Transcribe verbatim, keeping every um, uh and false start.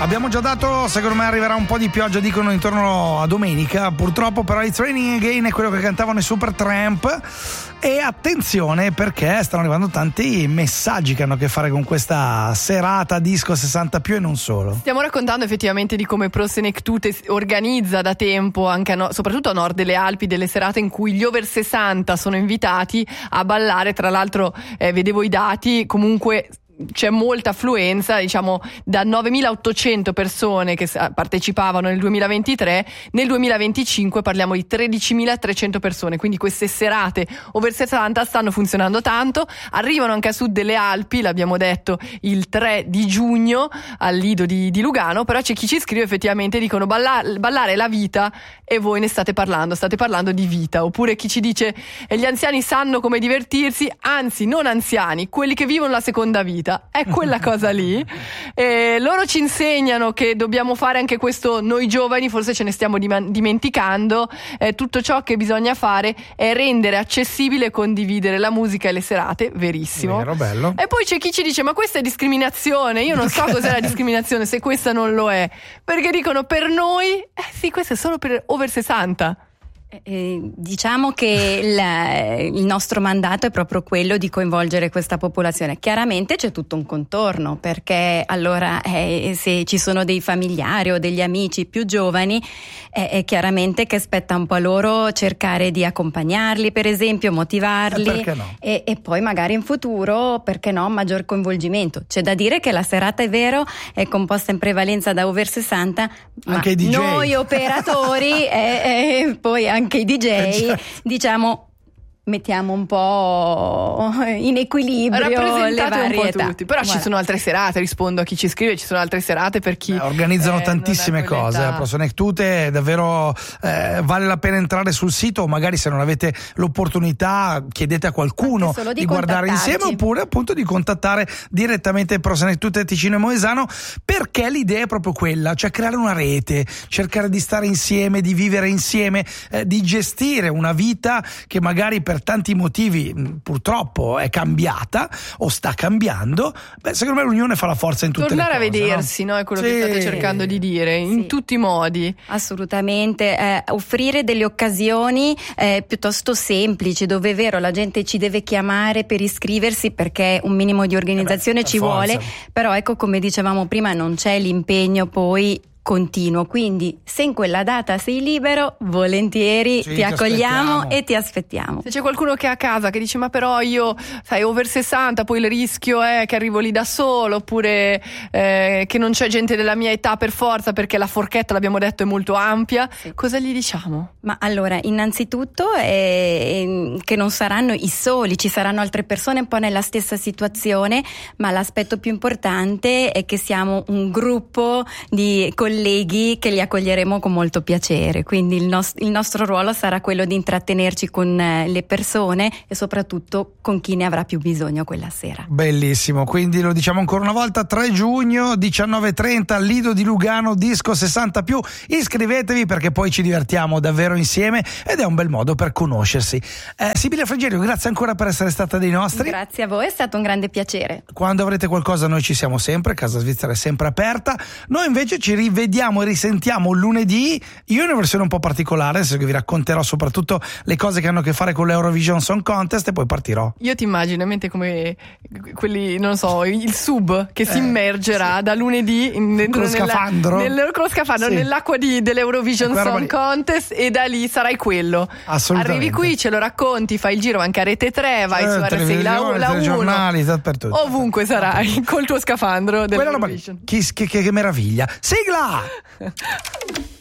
Abbiamo già dato, secondo me arriverà un po' di pioggia, dicono intorno a domenica, purtroppo, però It's Raining Again è quello che cantavano i Supertramp. E attenzione, perché stanno arrivando tanti messaggi che hanno a che fare con questa serata disco sessanta più e non solo. Stiamo raccontando effettivamente di come Pro Senectute organizza da tempo, anche a no, soprattutto a nord delle Alpi, delle serate in cui gli over sessanta sono invitati a ballare. Tra l'altro eh, vedevo i dati, comunque c'è molta affluenza, diciamo da novemilaottocento persone che partecipavano nel duemilaventitré, nel duemilaventicinque parliamo di tredicimilatrecento persone, quindi queste serate over sessanta stanno funzionando tanto. Arrivano anche a sud delle Alpi, l'abbiamo detto, il tre di giugno al Lido di, di Lugano, però c'è chi ci scrive effettivamente, dicono ballare, ballare la vita e voi ne state parlando, state parlando di vita. Oppure chi ci dice e gli anziani sanno come divertirsi, anzi non anziani, quelli che vivono la seconda vita. È quella cosa lì. E loro ci insegnano che dobbiamo fare anche questo noi giovani, forse ce ne stiamo dimenticando. Eh, tutto ciò che bisogna fare è rendere accessibile e condividere la musica e le serate, verissimo. Vero, bello. E poi c'è chi ci dice ma questa è discriminazione, io non so cos'è la discriminazione se questa non lo è, perché dicono per noi, eh sì, questo è solo per over sessanta. Eh, diciamo che il, il nostro mandato è proprio quello di coinvolgere questa popolazione. Chiaramente c'è tutto un contorno, perché allora eh, se ci sono dei familiari o degli amici più giovani eh, è chiaramente che spetta un po' a loro cercare di accompagnarli, per esempio, motivarli, eh, perché no? e, e poi magari in futuro, perché no, maggior coinvolgimento. C'è da dire che la serata, è vero, è composta in prevalenza da over sessanta, ma anche i D J. Noi operatori e, e poi anche anche i D J, eh, certo. diciamo, mettiamo un po' in equilibrio le varie un po' età. tutti. Però Guarda, ci sono altre serate, rispondo a chi ci scrive, ci sono altre serate per chi eh, organizzano eh, tantissime non ha cose. quell'età. Pro Senectute davvero eh, vale la pena entrare sul sito, o magari se non avete l'opportunità chiedete a qualcuno di, di guardare insieme, oppure appunto di contattare direttamente Pro Senectute Ticino e Moesano, perché l'idea è proprio quella, cioè creare una rete, cercare di stare insieme, di vivere insieme, eh, di gestire una vita che magari per tanti motivi purtroppo è cambiata o sta cambiando. Beh, secondo me l'unione fa la forza in tutte tornare le cose. Tornare a vedersi, no? no? È quello sì. che state cercando di dire, in sì. tutti i modi. Assolutamente, eh, offrire delle occasioni eh, piuttosto semplici, dove è vero la gente ci deve chiamare per iscriversi, perché un minimo di organizzazione eh beh, ci forza. vuole, però ecco, come dicevamo prima, non c'è l'impegno poi continuo, quindi se in quella data sei libero, volentieri sì, ti, ti accogliamo aspettiamo. e ti aspettiamo. Se c'è qualcuno che è a casa che dice ma però io, sai, over sessanta, poi il rischio è che arrivo lì da solo, oppure eh, che non c'è gente della mia età per forza, perché la forchetta, l'abbiamo detto, è molto ampia, Sì. cosa gli diciamo? Ma allora, innanzitutto eh, che non saranno i soli, ci saranno altre persone un po' nella stessa situazione, ma l'aspetto più importante è che siamo un gruppo di colleghi che li accoglieremo con molto piacere, quindi il, nos- il nostro ruolo sarà quello di intrattenerci con eh, le persone e soprattutto con chi ne avrà più bisogno quella sera. Bellissimo, quindi lo diciamo ancora una volta, tre giugno diciannove e trenta, Lido di Lugano, disco sessanta più, iscrivetevi perché poi ci divertiamo davvero insieme ed è un bel modo per conoscersi. eh, Sibilla Frigerio, grazie ancora per essere stata dei nostri. Grazie a voi, è stato un grande piacere. Quando avrete qualcosa noi ci siamo sempre, Casa Svizzera è sempre aperta. Noi invece ci rivediamo Vediamo e risentiamo lunedì, io in una versione un po' particolare, nel senso che vi racconterò soprattutto le cose che hanno a che fare con l'Eurovision Song Contest e poi partirò. Io ti immagino in mente come quelli, non so, il sub che eh, si immergerà sì. da lunedì in, con lo nella, scafandro, nel, con lo scafandro sì. nell'acqua di, dell'Eurovision Song Contest, e da lì sarai quello. Arrivi qui, ce lo racconti, fai il giro anche a Rete tre, vai eh, su R S I, la, la giornali, dappertutto. Ovunque sarai col tuo scafandro dell'Eurovision. Che, che, che meraviglia. Sigla!